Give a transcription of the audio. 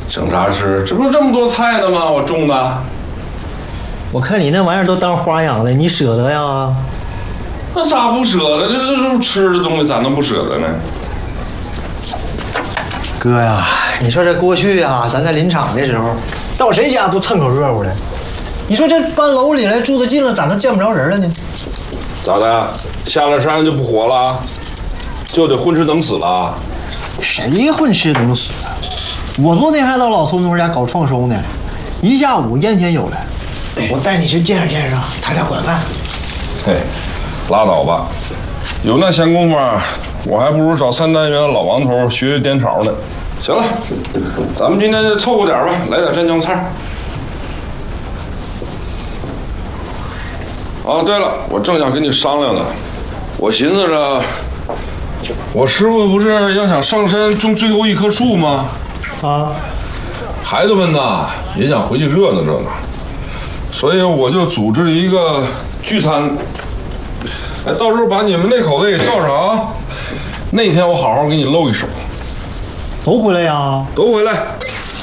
整啥吃？这不是这么多菜呢吗？我种的。 我看你那玩意儿都当花养的，你舍得呀？ 那咋不舍得？这是吃的东西，咋能不舍得呢？ 哥呀，你说这过去啊，咱在林场的时候，到谁家不蹭口热乎的？你说这搬楼里来住的近了，咋能见不着人了呢？ 咋的？下了山就不活了？就得混吃等死了？ 谁混吃等死啊？我昨天还到老孙子家搞创收呢，一下午烟钱有了。我带你去见识见识啊，他家管饭。 嘿，拉倒吧，有那闲工夫，我还不如找3单元老王头学学颠炒呢。行了，咱们今天就凑合点吧，来点蘸酱菜。啊，对了，我正想跟你商量呢，我寻思着，我师傅不是要想上山种最后一棵树吗？ 啊， 孩子们呐也想回去热闹热闹，所以我就组织了一个聚餐。哎，到时候把你们那口子也叫上啊！那天我好好给你露一手。 都回来呀？ 都回来。